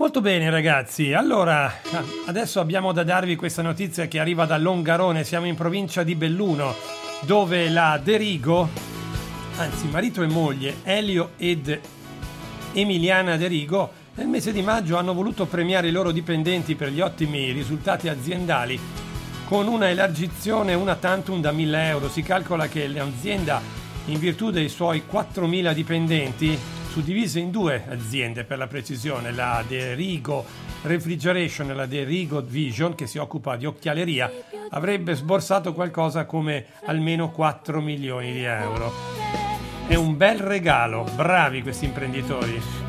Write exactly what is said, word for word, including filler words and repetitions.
Molto bene ragazzi, allora adesso abbiamo da darvi questa notizia che arriva da Longarone, siamo in provincia di Belluno, dove la De Rigo, anzi marito e moglie Elio ed Emiliana De Rigo, nel mese di maggio hanno voluto premiare i loro dipendenti per gli ottimi risultati aziendali con una elargizione una tantum da mille euro. Si calcola che l'azienda, in virtù dei suoi quattromila dipendenti, suddivise in due aziende per la precisione, la De Rigo Refrigeration e la De Rigo Vision, che si occupa di occhialeria, avrebbe sborsato qualcosa come almeno quattro milioni di euro. È un bel regalo, bravi questi imprenditori.